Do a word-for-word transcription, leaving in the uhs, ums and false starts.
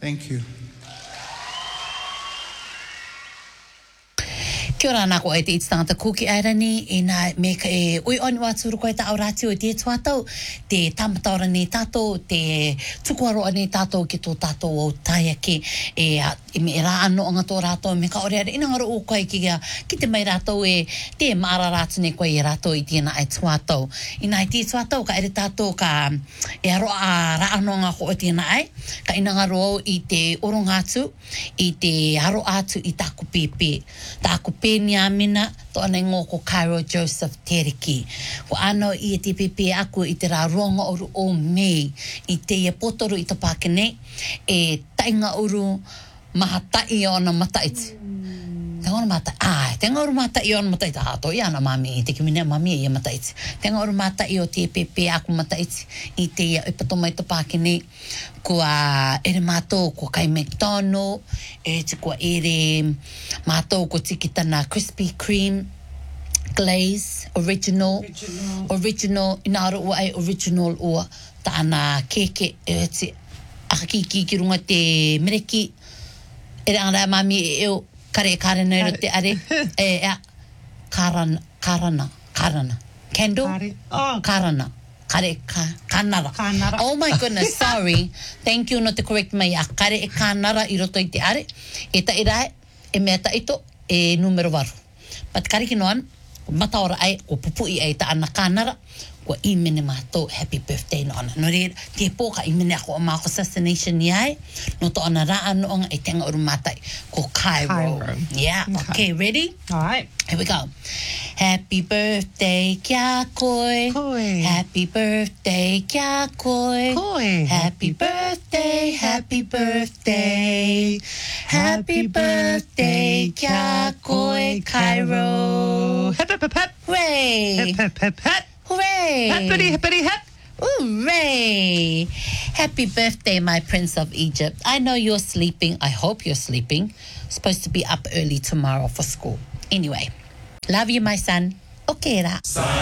Thank you. Kia ora nā ko e te iti tangata kuki airani e nā me ka e ui oni wā tūru koe ta aurātio e te tuatau te tamataora ni tātou te tukuaroa ni tātou ki tō tātou au taiake e, e me e rā ano anga tō rātou me ka ore ara ina ngaro o koe ki, ki te mai rātou e te maara rātu ne koe e rātou i tēnā ai tuatau i nā i te tuatau ka ere tātou ka e aro a rā ano anga ko e tēnā ai ka ina ngaro au i te orongātu i te haro atu i tāku pepe tāku pepe ni amina to ana ngō ko Cairo Joseph Teriki. Ko ano i te pepe aku i te rā ronga oru o mei i te ia potoru i te Pākene e tainga oru mahatai o ana mataiti. Tenga oru matai, ai, tenga oru matai o ana mataiti. Hato i ana mami i te kimine mami i a mataiti. Tenga oru matai o te pepe aku mataiti i te ia ipatoma i te Pākene kua ere mātou ko Kai McDonald, e te kua ere mātou ko tiki tana Krispy Kreme, Glaze, Original, Original, original ina aro ua ai Original ua, ta ana keke, e te akakiki ki runga te mereki, ere ana mami e eo, kare e karana ero te are, e ea, karana, karana, karana, candle, Kare. Oh. karana. Kare ka, kanara. Kanara. Oh my goodness, sorry. Thank you not to correct me. A kare e kanara i roto i te are. E ta irae, e mea ta ito, e numero waru. But kare ki noan, ko mataora ai, ko pupui ai ta ana kanara, ko i mene mātou happy birthday no ana. No re, te pōka i mene ako o māko assassination ni ai, no to ana rā anoonga e tenga uru mātai, ko Cairo. Cairo. Yeah, okay, ready? All right. Here we go. Happy birthday, kia koe. Koe. Happy birthday, kia koe. Koe. Happy birthday, happy birthday. Happy birthday, kia koe, Cairo. Hip, hip, hip, hip. Hooray! Hip, hip, hip, hip. Hooray! Hippity, hippity, hip. Hooray! Happy birthday, my Prince of Egypt. I know you're sleeping. I hope you're sleeping. Supposed to be up early tomorrow for school. Anyway, love you, my son. Okay, ra.